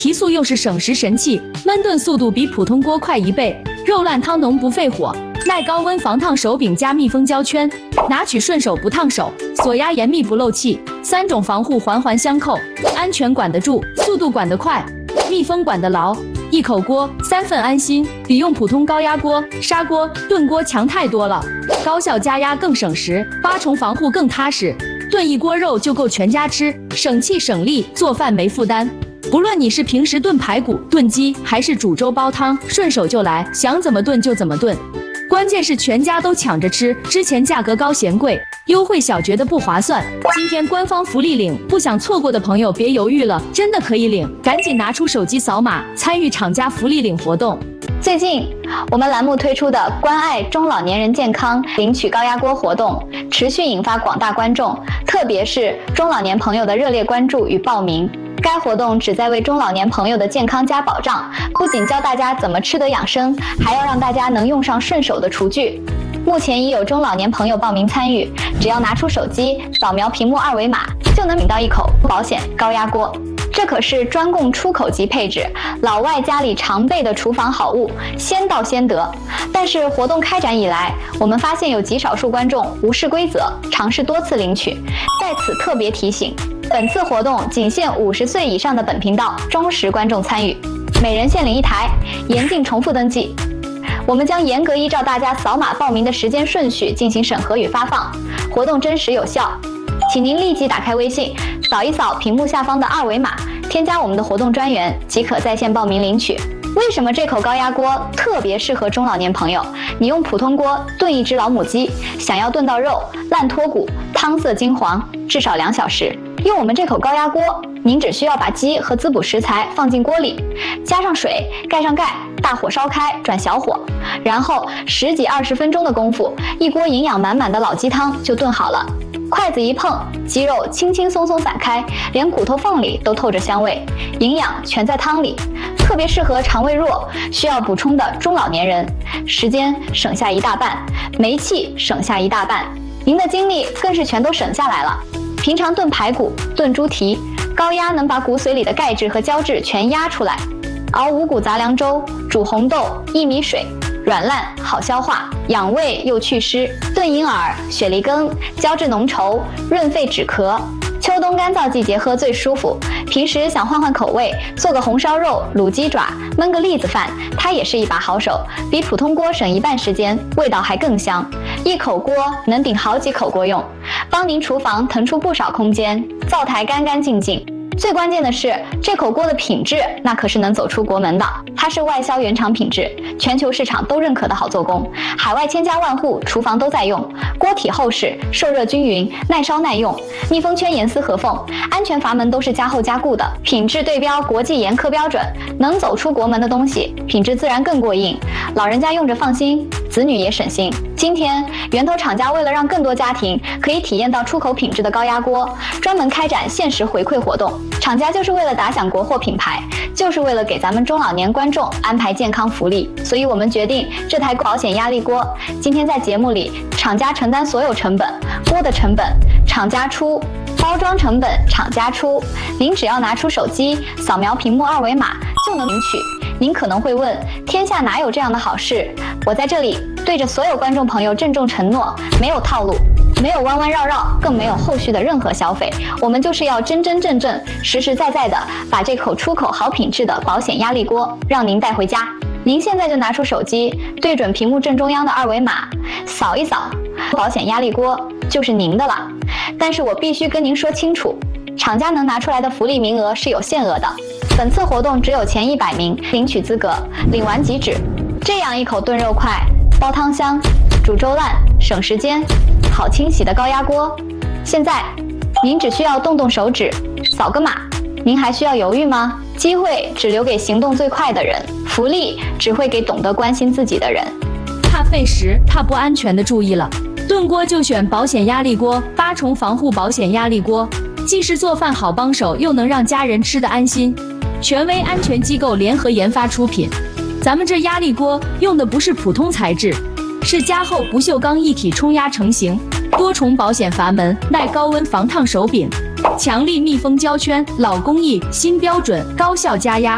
提速又是省时神器，焖炖速度比普通锅快1倍，肉烂汤浓不费火，耐高温防烫手柄加密封胶圈，拿取顺手不烫手，锁压严密不漏气，3种防护环环相扣，安全管得住，速度管得快，密封管得牢。一口锅3份安心，比用普通高压锅、砂锅、炖锅强太多了。高效加压更省时，8重防护更踏实，炖一锅肉就够全家吃，省气省力，做饭没负担。不论你是平时炖排骨、炖鸡，还是煮粥煲汤，顺手就来，想怎么炖就怎么炖。关键是全家都抢着吃，之前价格高嫌贵，优惠小觉得不划算。今天官方福利领，不想错过的朋友别犹豫了，真的可以领，赶紧拿出手机扫码参与厂家福利领活动。 最近我们栏目推出的关爱中老年人健康领取高压锅活动，持续引发广大观众，特别是中老年朋友的热烈关注与报名。该活动旨在为中老年朋友的健康加保障，不仅教大家怎么吃得养生，还要让大家能用上顺手的厨具。目前已有中老年朋友报名参与，只要拿出手机扫描屏幕2维码，就能领到一口保险高压锅。这可是专供出口级配置，老外家里常备的厨房好物，先到先得。但是活动开展以来，我们发现有极少数观众无视规则，尝试多次领取。在此特别提醒，本次活动仅限50岁以上的本频道忠实观众参与，每人限领1台，严禁重复登记。我们将严格依照大家扫码报名的时间顺序进行审核与发放，活动真实有效。请您立即打开微信，扫一扫屏幕下方的2维码，添加我们的活动专员，即可在线报名领取。为什么这口高压锅特别适合中老年朋友？你用普通锅炖一只老母鸡，想要炖到肉烂脱骨、汤色金黄，至少2小时。用我们这口高压锅，您只需要把鸡和滋补食材放进锅里，加上水，盖上盖，大火烧开，转小火，然后10几20分钟的功夫，一锅营养满满的老鸡汤就炖好了。筷子一碰，鸡肉轻轻松松散开，连骨头缝里都透着香味，营养全在汤里，特别适合肠胃弱、需要补充的中老年人。时间省下1大半，煤气省下1大半，您的精力更是全都省下来了。平常炖排骨、炖猪蹄，高压能把骨髓里的钙质和胶质全压出来；熬五谷杂粮粥、煮红豆、薏米水，软烂好消化，养胃又祛湿；炖银耳、雪梨羹，胶质浓稠，润肺止咳。秋冬干燥季节喝最舒服，平时想换换口味，做个红烧肉、卤鸡爪，焖个栗子饭，它也是一把好手，比普通锅省1半时间，味道还更香。一口锅能顶好几口锅用，帮您厨房腾出不少空间，灶台干干净净。最关键的是，这口锅的品质那可是能走出国门的，它是外销原厂品质，全球市场都认可的好做工，海外千家万户厨房都在用。锅体厚实，受热均匀，耐烧耐用，密封圈严丝合缝，安全阀门都是加厚加固的，品质对标国际严苛标准，能走出国门的东西，品质自然更过硬，老人家用着放心，子女也省心。今天源头厂家为了让更多家庭可以体验到出口品质的高压锅，专门开展限时回馈活动。厂家就是为了打响国货品牌，就是为了给咱们中老年观众安排健康福利，所以我们决定这台保险压力锅今天在节目里，厂家承担所有成本，锅的成本厂家出，包装成本厂家出，您只要拿出手机扫描屏幕2维码就能领取。您可能会问，天下哪有这样的好事？我在这里对着所有观众朋友郑重承诺，没有套路，没有弯弯绕绕，更没有后续的任何消费，我们就是要真真正正、实实在在的把这口出口好品质的保险压力锅让您带回家。您现在就拿出手机，对准屏幕正中央的2维码，扫一扫，保险压力锅就是您的了。但是我必须跟您说清楚，厂家能拿出来的福利名额是有限额的，本次活动只有前100名领取资格，领完即止。这样一口炖肉快、煲汤香、煮粥烂、省时间、好清洗的高压锅，现在您只需要动动手指，扫个码，您还需要犹豫吗？机会只留给行动最快的人，福利只会给懂得关心自己的人。 怕费时、怕不安全的注意了，炖锅就选保险压力锅，8重防护保险压力锅，既是做饭好帮手，又能让家人吃得安心。权威安全机构联合研发出品，咱们这压力锅用的不是普通材质，是加厚不锈钢一体冲压成型，多重保险阀门，耐高温防烫手柄，强力密封胶圈，老工艺新标准，高效加压。